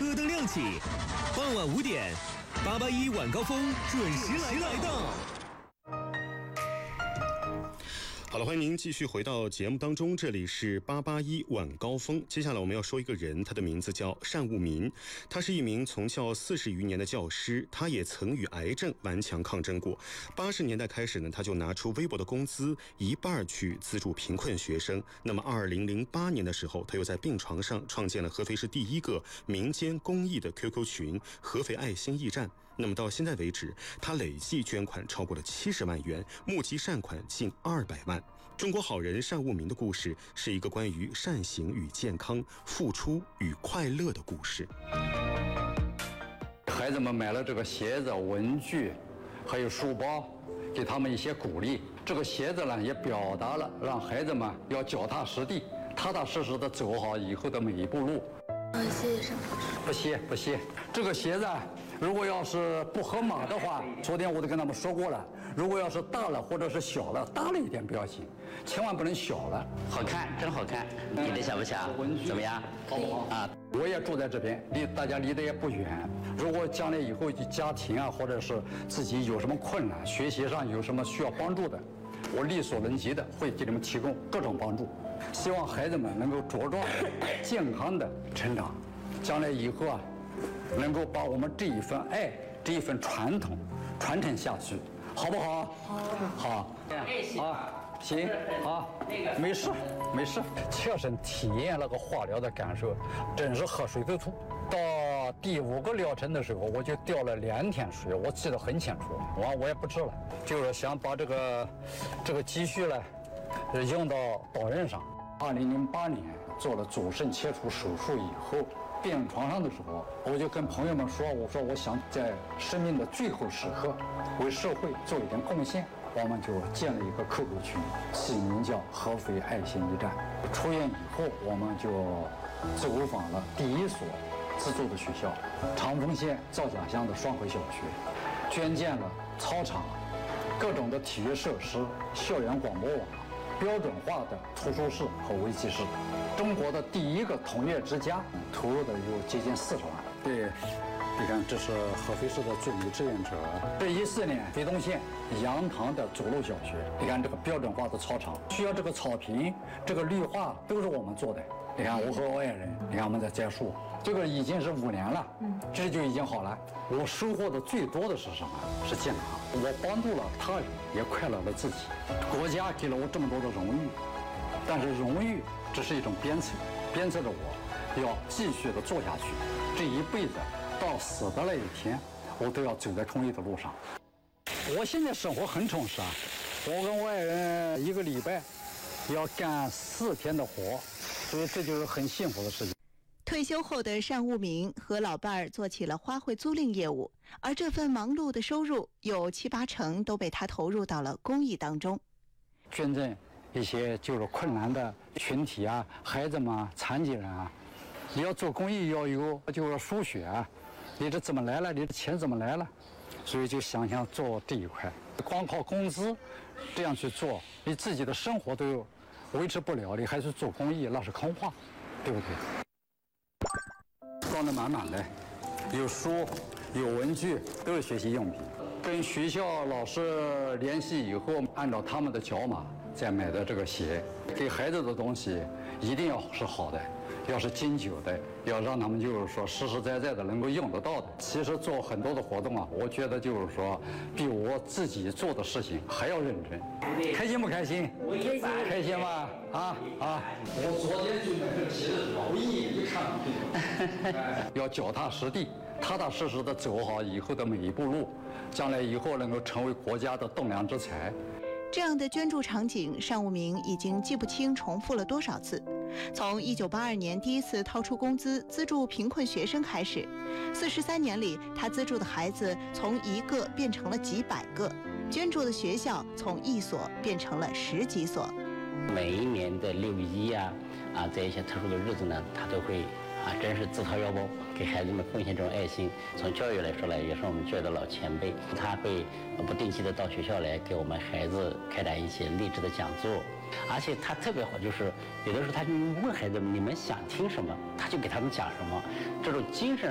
车灯亮起，傍晚5点，881晚高峰准时来到。 好了，欢迎您继续回到节目当中，这里是881晚高峰。接下来我们要说一个人，他的名字叫单务民，他是一名从教40余年的教师，他也曾与癌症顽强抗争过。80年代开始呢，他就拿出微薄的工资一半去资助贫困学生。那么2008年的时候，他又在病床上创建了合肥市第一个民间公益的 QQ 群合肥爱心驿站。那么到现在为止，他累计捐款超过了70万元，募集善款近200万。中国好人单务民的故事是一个关于善行与健康、付出与快乐的故事。 孩子们买了这个鞋子、文具，还有书包，给他们一些鼓励。这个鞋子呢，也表达了让孩子们要脚踏实地、踏踏实实的走好以后的每一步路。 谢谢老师。 不谢。这个鞋子如果要是不合码的话，昨天我都跟他们说过了，如果要是大了或者是小了，大了一点不要紧，千万不能小了。 好看，真好看，你的想不想？怎么样？ 好不好啊？我也住在这边，大家离得也不远。如果将来以后家庭啊，或者是自己有什么困难，学习上有什么需要帮助的，我力所能及的会给你们提供各种帮助。希望孩子们能够茁壮、健康的成长，将来以后啊，能够把我们这一份爱、这一份传统传承下去，好不好？好。行，好，没事。切身体验那个化疗的感受，真是喝水都吐。到第5个疗程的时候，我就掉了2天水，我记得很清楚。我也不治了，就是想把这个积蓄呢，用到刀刃上。2008年做了左肾切除手术以后，病床上的时候，我就跟朋友们说，我说我想在生命的最后时刻为社会做一点贡献。我们就建了一个 QQ 群，起名叫合肥爱心驿站。出院以后，我们就走访了第一所资助的学校——长丰县赵家乡的双汇小学，捐建了操场、各种的体育设施、校园广播网、标准化的图书室和微机室。中国的第一个同乐之家投入的有接近40万。对。你看，这是合肥市的最美志愿者。这14年，肥东县杨塘的左路小学，你看这个标准化的操场，需要这个草坪、这个绿化都是我们做的。你看，我和我爱人，你看我们在栽树，这个已经是5年了，这就已经好了。我收获的最多的是什么？是健康。我帮助了他人，也快乐了自己。国家给了我这么多的荣誉，但是荣誉只是一种鞭策，鞭策着我要继续的做下去，这一辈子。到死的那一天，我都要走在公益的路上。我现在生活很充实啊，我跟我爱人1个礼拜要干4天的活，所以这就是很幸福的事情。 退休后的单务民和老伴儿做起了花卉租赁业务，而这份忙碌的收入有7、8成都被他投入到了公益当中， 捐赠一些就是困难的群体啊，孩子们啊，残疾人啊。你要做公益要有就是输血啊，你这怎么来了？你的钱怎么来了？所以就想做这一块，光靠工资这样去做，你自己的生活都维持不了，你还是做公益，那是空话，对不对？装得满满的，有书，有文具，都是学习用品。跟学校老师联系以后，按照他们的脚码再买的这个鞋，给孩子的东西一定要是好的。要是经久的，要让他们就是说实实在在的能够用得到的。其实做很多的活动啊，我觉得就是说比我自己做的事情还要认真。开心不开心？开心吗？我昨天就买这个鞋子，我一眼一看，要脚踏实地、踏踏实实的走好以后的每一步路，将来以后能够成为国家的栋梁之才。 这样的捐助场景，单务民已经记不清重复了多少次。从1982年第一次掏出工资资助贫困学生开始，43年里，他资助的孩子从1个变成了几百个，捐助的学校从1所变成了10几所。 每一年的6·1在一些特殊的日子呢，他都会真是自掏腰包给孩子们奉献这种爱心。从教育来说呢，也是我们教育的老前辈，他会不定期的到学校来给我们孩子开展一些励志的讲座。而且他特别好，就是有的时候他就问孩子们你们想听什么，他就给他们讲什么，这种精神